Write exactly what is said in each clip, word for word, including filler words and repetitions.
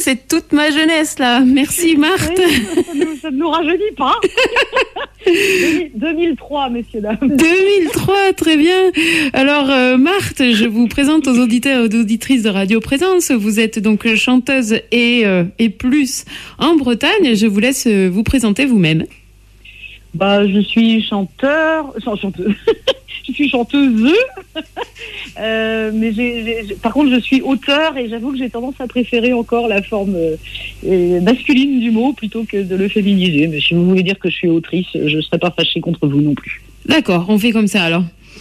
c'est toute ma jeunesse, là. Merci, Marthe. Oui, ça, ne, ça ne nous rajeunit pas. deux mille trois, messieurs, dames. deux mille trois, très bien. Alors, euh, Marthe, je vous présente aux auditeurs et aux auditrices de Radio Présence. Vous êtes donc chanteuse et, euh, et plus en Bretagne. Je vous laisse vous présenter vous-même. Bah, je suis chanteur, chanteuse. Je suis chanteuse, euh, mais j'ai, j'ai, par contre je suis auteur et j'avoue que j'ai tendance à préférer encore la forme euh, masculine du mot plutôt que de le féminiser. Mais si vous voulez dire que je suis autrice, je ne serai pas fâchée contre vous non plus. D'accord, on fait comme ça alors.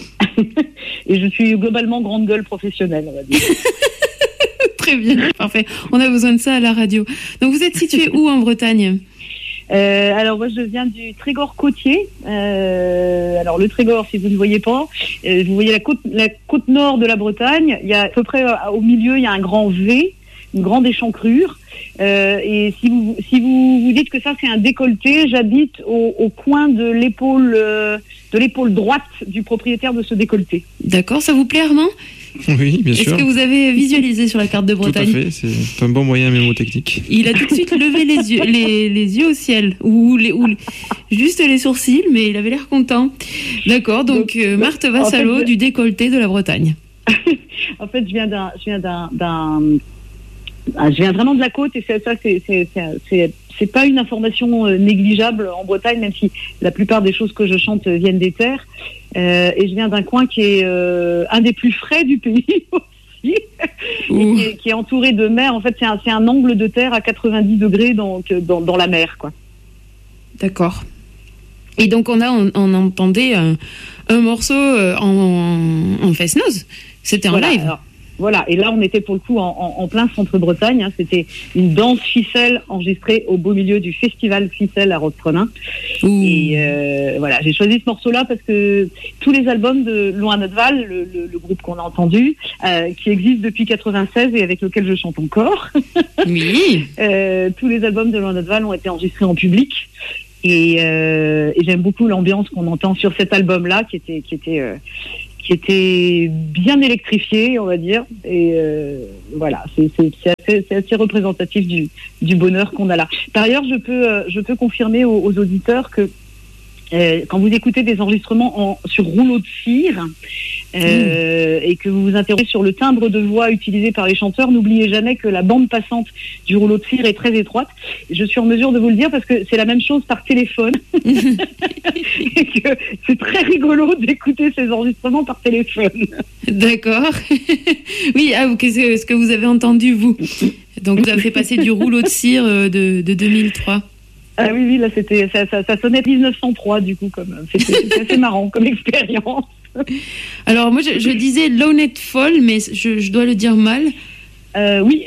Et je suis globalement grande gueule professionnelle, on va dire. Très bien, parfait. On a besoin de ça à la radio. Donc vous êtes situé où en Bretagne ? Euh, alors moi je viens du Trégor côtier. Euh, alors le Trégor, si vous ne voyez pas, euh, vous voyez la côte, la côte nord de la Bretagne. Il y a à peu près euh, au milieu, il y a un grand V, une grande échancrure. Euh, et si vous si vous vous dites que ça c'est un décolleté, j'habite au, au coin de l'épaule euh, de l'épaule droite du propriétaire de ce décolleté. D'accord, ça vous plaît, Armand ? Oui, bien sûr. Est-ce que vous avez visualisé sur la carte de Bretagne ? Tout à fait, c'est un bon moyen mémotechnique. Il a tout de suite levé les yeux, les, les yeux au ciel, ou, les, ou juste les sourcils, mais il avait l'air content. D'accord, donc, donc euh, Marthe Vassallo, fait, du décolleté de la Bretagne. En fait, je viens d'un, je viens d'un, d'un, je viens vraiment de la côte, et c'est, ça, c'est, c'est, c'est, c'est, c'est pas une information négligeable en Bretagne, même si la plupart des choses que je chante viennent des terres. Euh, et je viens d'un coin qui est euh, un des plus frais du pays aussi, et qui, est, qui est entouré de mer. En fait, c'est un, c'est un angle de terre à quatre-vingt-dix degrés dans, dans, dans la mer, quoi. D'accord. Et donc, on a, on, on entendait un, un morceau en, en fest-noz. C'était en voilà, live. Alors, voilà, et là on était pour le coup en, en, en plein centre-Bretagne, hein. C'était une danse ficelle enregistrée au beau milieu du festival Ficelle à Roqueprenin. Et euh, voilà, j'ai choisi ce morceau-là parce que tous les albums de Loin notre Val, le, le, le groupe qu'on a entendu, euh, qui existe depuis quatre-vingt-seize et avec lequel je chante encore, oui. euh, tous les albums de Loin notre Val ont été enregistrés en public. Et, euh, et j'aime beaucoup l'ambiance qu'on entend sur cet album-là, qui était, qui était euh, qui était bien électrifié, on va dire, et euh, voilà, c'est, c'est, c'est, assez, c'est assez représentatif du, du bonheur qu'on a là. Par ailleurs, je peux, euh, je peux confirmer aux, aux auditeurs que euh, quand vous écoutez des enregistrements en, sur rouleau de cire euh, mmh. et que vous vous interrogez sur le timbre de voix utilisé par les chanteurs, n'oubliez jamais que la bande passante du rouleau de cire est très étroite. Je suis en mesure de vous le dire parce que c'est la même chose par téléphone. Et que c'est très rigolo d'écouter ces enregistrements par téléphone. D'accord. Oui, ah, qu'est-ce que vous avez entendu, vous ? Donc, vous avez fait passer du rouleau de cire de, de deux mille trois. Ah oui, oui, là, c'était, ça, ça, ça sonnait dix-neuf cent trois, du coup, comme, c'était, c'était assez marrant comme expérience. Alors, moi, je, je disais Lonely Fall, mais je, je dois le dire mal. Euh, oui.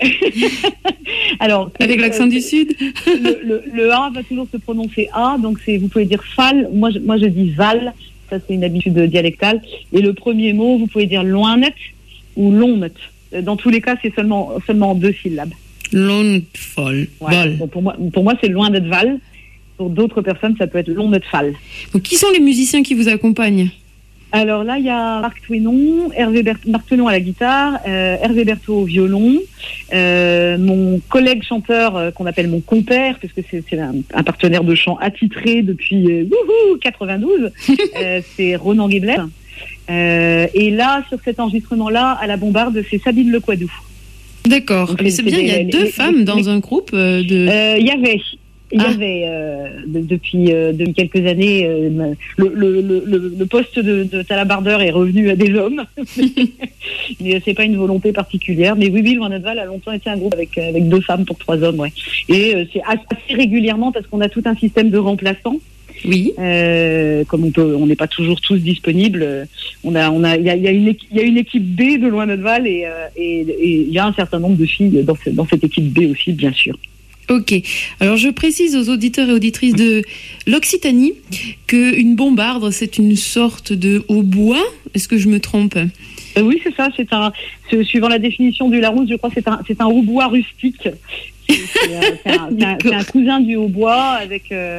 Alors, avec l'accent euh, du Sud. le, le, le A va toujours se prononcer A, donc c'est, vous pouvez dire Fall. Moi, je, moi, je dis Val. Ça, c'est une habitude dialectale. Et le premier mot, vous pouvez dire Loinnet ou Lonnet. Dans tous les cas, c'est seulement, seulement deux syllabes. Lonnet Fall. Ouais. Donc pour moi, pour moi, c'est loin d'être Val. Pour d'autres personnes, ça peut être long d'être Fall. Donc, qui sont les musiciens qui vous accompagnent ? Alors là, il y a Marc Twinon, Hervé Ber- Marc Twinon à la guitare, euh, Hervé Berthaud au violon, euh, mon collègue chanteur euh, qu'on appelle mon compère, parce que c'est, c'est un, un partenaire de chant attitré depuis euh, wouhou, quatre-vingt-douze, euh, c'est Ronan Guéblet. Euh, et là, sur cet enregistrement-là, à la bombarde, c'est Sabine Lequadou. D'accord. Donc, mais c'est, c'est bien, il y a les, deux les, femmes les, dans les, un groupe euh, de... Il y avait... Il y ah. avait euh, de, depuis, euh, depuis quelques années euh, le, le, le, le poste de, de talabardeur est revenu à des hommes, mais c'est pas une volonté particulière. Mais oui, oui, Loin notre Val a longtemps été un groupe avec avec deux femmes pour trois hommes, ouais. Et euh, c'est assez régulièrement parce qu'on a tout un système de remplaçants. Oui. Euh, comme on peut, on n'est pas toujours tous disponibles. On a, on a, il y a, il y a une, il y a une équipe B de Loin notre Val et euh, et et il y a un certain nombre de filles dans, ce, dans cette équipe B aussi, bien sûr. Ok. Alors, je précise aux auditeurs et auditrices de l'Occitanie qu'une bombarde, c'est une sorte de hautbois. Est-ce que je me trompe ? euh, Oui, c'est ça. C'est un, c'est, suivant la définition du Larousse, je crois que c'est un, c'est un hautbois rustique. C'est, c'est, un, c'est, un, c'est, un, c'est un cousin du hautbois avec, euh,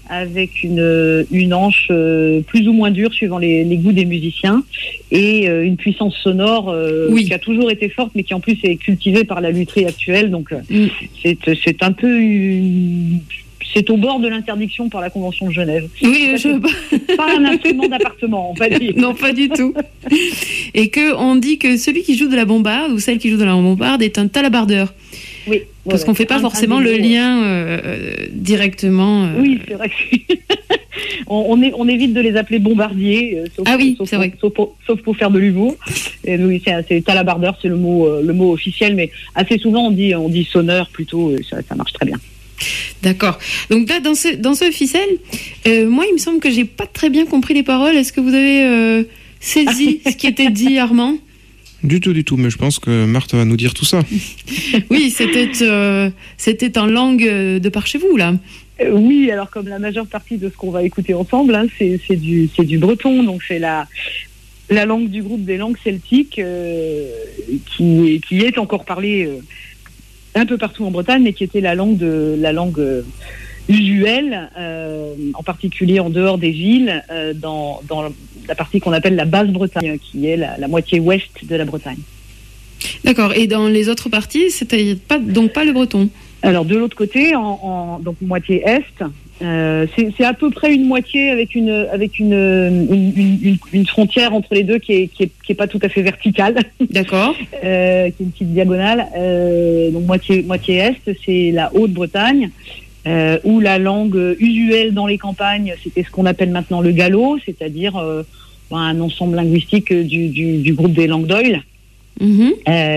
avec une, une hanche euh, plus ou moins dure suivant les, les goûts des musiciens et euh, une puissance sonore euh, oui. qui a toujours été forte mais qui en plus est cultivée par la lutherie actuelle. Donc euh, mm. c'est, c'est un peu une, c'est au bord de l'interdiction par la Convention de Genève. Oui, ça, je... c'est pas un instrument d'appartement, on va dire. Non, pas du tout. Et que on dit que celui qui joue de la bombarde ou celle qui joue de la bombarde est un talabardeur. Oui. Parce ouais, qu'on ne fait pas un, forcément un le mots, lien euh, directement. Euh... Oui, c'est vrai que on, on, est, on évite de les appeler bombardiers, euh, sauf, ah oui, sauf, c'est vrai. Sauf, pour, sauf pour faire de l'humour. Et oui, c'est, c'est talabardeur, c'est le mot, euh, le mot officiel, mais assez souvent on dit, on dit sonneur plutôt, et ça, ça marche très bien. D'accord. Donc là, dans ce, dans ce ficelle, euh, moi, il me semble que j'ai pas très bien compris les paroles. Est-ce que vous avez euh, saisi ce qui était dit, Armand ? Du tout, du tout, mais je pense que Marthe va nous dire tout ça. Oui, c'était, euh, c'était en langue de par chez vous, là. Euh, oui, alors comme la majeure partie de ce qu'on va écouter ensemble, hein, c'est, c'est, du, c'est du breton, donc c'est la, la langue du groupe des langues celtiques euh, qui, qui est encore parlée euh, un peu partout en Bretagne, mais qui était la langue, de, la langue euh, usuelle, euh, en particulier en dehors des villes, euh, dans, dans la partie qu'on appelle la Basse-Bretagne, qui est la, la moitié ouest de la Bretagne. D'accord. Et dans les autres parties, c'était pas, donc pas le breton ? Alors de l'autre côté, en, en donc moitié est, euh, c'est, c'est à peu près une moitié avec une avec une une, une, une frontière entre les deux qui est qui est, qui est pas tout à fait verticale. D'accord. euh, qui est une petite diagonale. Euh, donc moitié moitié est, c'est la Haute-Bretagne. Euh, où la langue usuelle dans les campagnes, c'était ce qu'on appelle maintenant le gallo, c'est-à-dire euh, un ensemble linguistique du, du, du groupe des langues d'Oil. Mmh.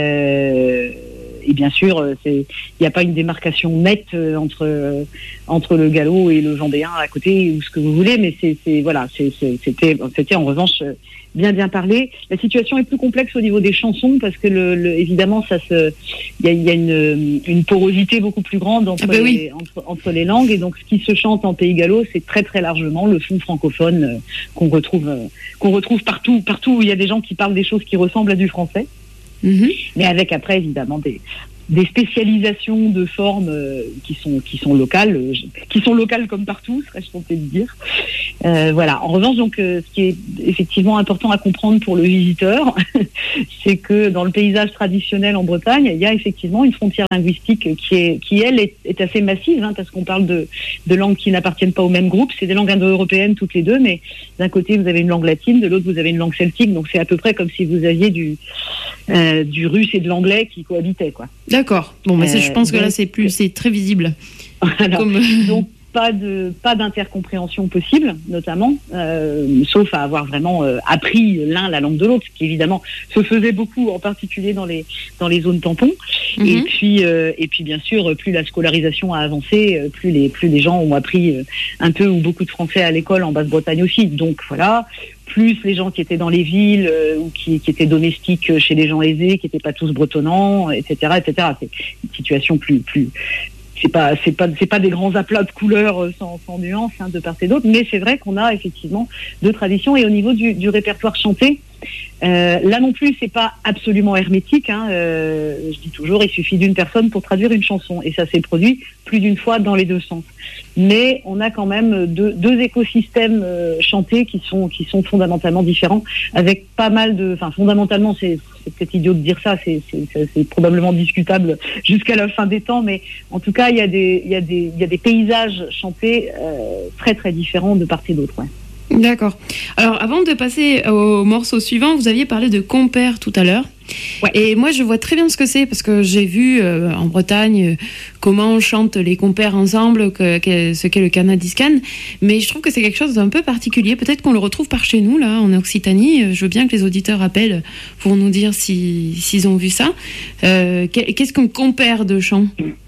Euh, et bien sûr, il n'y a pas une démarcation nette entre, entre le gallo et le vendéen à côté, ou ce que vous voulez, mais c'est, c'est, voilà, c'est, c'est, c'était, c'était en revanche bien bien parlé. La situation est plus complexe au niveau des chansons parce que le, le, évidemment ça se, il y a, y a une, une porosité beaucoup plus grande entre, ah ben oui. les, entre, entre les langues, et donc ce qui se chante en pays gallo, c'est très très largement le fond francophone euh, qu'on retrouve euh, qu'on retrouve partout partout où il y a des gens qui parlent des choses qui ressemblent à du français, mmh. mais avec après évidemment des des spécialisations de formes euh, qui sont qui sont locales, euh, qui sont locales comme partout, serais-je tenté de dire. Euh, voilà. En revanche, donc, euh, ce qui est effectivement important à comprendre pour le visiteur, c'est que dans le paysage traditionnel en Bretagne, il y a effectivement une frontière linguistique qui est qui elle est, est assez massive, hein, parce qu'on parle de de langues qui n'appartiennent pas au même groupe. C'est des langues indo-européennes toutes les deux, mais d'un côté vous avez une langue latine, de l'autre vous avez une langue celtique. Donc c'est à peu près comme si vous aviez du euh, du russe et de l'anglais qui cohabitaient, quoi. D'accord. Bon, mais euh, je pense que donc, là, c'est plus, c'est très visible. Voilà. Comme... Donc, pas de, pas d'intercompréhension possible, notamment, euh, sauf à avoir vraiment euh, appris l'un la langue de l'autre, ce qui évidemment se faisait beaucoup, en particulier dans les, dans les zones tampons. Mm-hmm. Et puis, euh, et puis, bien sûr, plus la scolarisation a avancé, plus les, plus les gens ont appris un peu ou beaucoup de français à l'école en Basse-Bretagne aussi. Donc, voilà. Plus les gens qui étaient dans les villes euh, ou qui, qui étaient domestiques chez les gens aisés, qui n'étaient pas tous bretonnants, et cetera, et cetera. C'est une situation plus, plus. C'est pas, c'est pas, c'est pas des grands aplats de couleurs sans, sans nuance, hein, de part et d'autre. Mais c'est vrai qu'on a effectivement deux traditions. Et au niveau du, du répertoire chanté, euh, là non plus, c'est pas absolument hermétique. Hein, euh, je dis toujours, il suffit d'une personne pour traduire une chanson, et ça s'est produit plus d'une fois dans les deux sens. Mais on a quand même deux, deux écosystèmes euh, chantés qui sont qui sont fondamentalement différents, avec pas mal de, enfin fondamentalement, c'est, c'est peut-être idiot de dire ça, c'est, c'est, c'est, c'est probablement discutable jusqu'à la fin des temps, mais en tout cas, il y a des il y a des il y a des paysages chantés euh, très très différents de part et d'autre. Ouais. D'accord. Alors, avant de passer au morceau suivant, vous aviez parlé de compère tout à l'heure. Ouais. Et moi, je vois très bien ce que c'est, parce que j'ai vu euh, en Bretagne euh, comment on chante les compères ensemble, que, que, ce qu'est le Canadiscan. Mais je trouve que c'est quelque chose d'un peu particulier. Peut-être qu'on le retrouve par chez nous, là, en Occitanie. Je veux bien que les auditeurs appellent pour nous dire si, s'ils ont vu ça. Euh, qu'est-ce qu'on compère de chant ?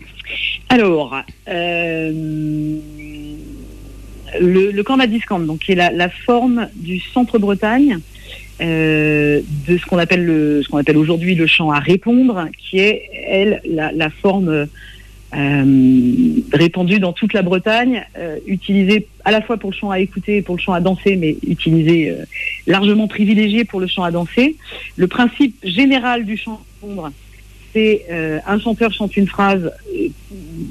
Alors... Euh... Le, le Canadiscan, donc qui est la, la forme du Centre-Bretagne, euh, de ce qu'on appelle le, ce qu'on appelle aujourd'hui le chant à répondre, qui est elle la, la forme euh, répandue dans toute la Bretagne, euh, utilisée à la fois pour le chant à écouter et pour le chant à danser, mais utilisée euh, largement privilégiée pour le chant à danser. Le principe général du chant à répondre, c'est euh, un chanteur chante une phrase. Euh,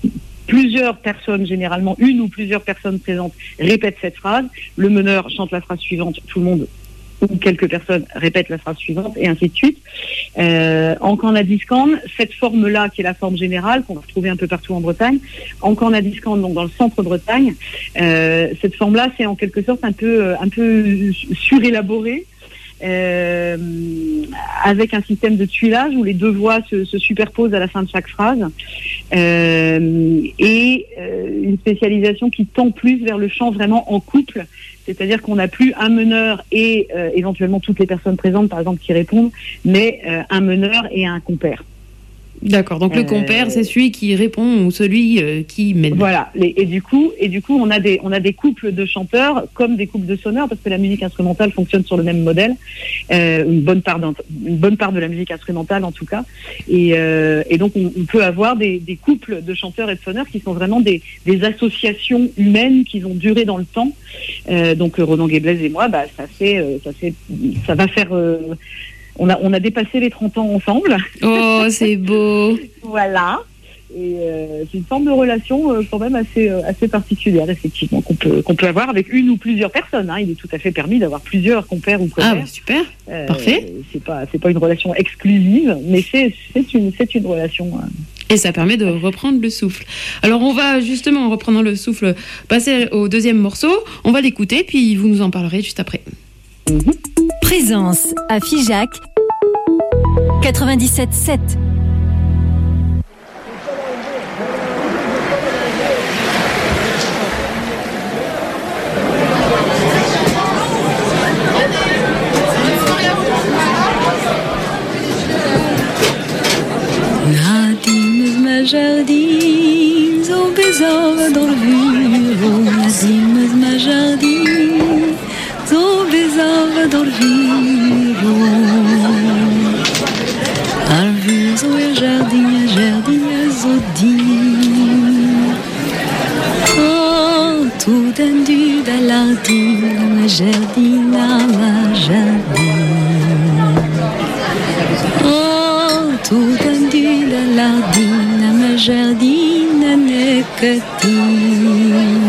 plusieurs personnes, généralement une ou plusieurs personnes présentes, répètent cette phrase. Le meneur chante la phrase suivante, tout le monde ou quelques personnes répètent la phrase suivante, et ainsi de suite. Euh, en Canadiscan, cette forme-là, qui est la forme générale, qu'on va retrouver un peu partout en Bretagne, en Canadiscan, donc dans le centre Bretagne, euh, cette forme-là, c'est en quelque sorte un peu, un peu surélaborée, euh, avec un système de tuilage où les deux voix se, se superposent à la fin de chaque phrase, euh, et euh, une spécialisation qui tend plus vers le chant vraiment en couple. C'est-à-dire qu'on n'a plus un meneur et euh, éventuellement toutes les personnes présentes, par exemple, qui répondent, mais euh, un meneur et un compère. D'accord, donc le compère, euh, c'est celui qui répond ou celui euh, qui mène. Voilà, les, et du coup, et du coup, on a des, on a des couples de chanteurs comme des couples de sonneurs, parce que la musique instrumentale fonctionne sur le même modèle, euh, une bonne part, une bonne part de la musique instrumentale en tout cas, et, euh, et donc on, on peut avoir des, des couples de chanteurs et de sonneurs qui sont vraiment des, des associations humaines qui ont duré dans le temps. Euh, donc Ronan Guéblaise et moi, bah ça fait, euh, ça fait, ça va faire. Euh, On a, on a dépassé les trente ans ensemble. Oh, c'est beau. Voilà. Et euh, c'est une forme de relation euh, quand même assez, euh, assez particulière, effectivement, qu'on peut, qu'on peut avoir avec une ou plusieurs personnes. Hein. Il est tout à fait permis d'avoir plusieurs compères ou compères. Ah, bah, super. Euh, Parfait. C'est pas, c'est pas une relation exclusive, mais c'est, c'est, une, c'est une relation... Euh... Et ça permet de reprendre le souffle. Alors, on va justement, en reprenant le souffle, passer au deuxième morceau. On va l'écouter, puis vous nous en parlerez juste après. Mm-hmm. Présence à Figeac quatre-vingt-dix-sept sept. Nadine ma jardine, zo bezava dans le bureau. Nadine ma jardine, zo bezava dans le bureau. Alvu zo er jardin, jardin zo din. Oh, tout tendu da lardine, ma jardine, ma jardine. Oh, tout tendu da lardine, ma jardine, ne que din.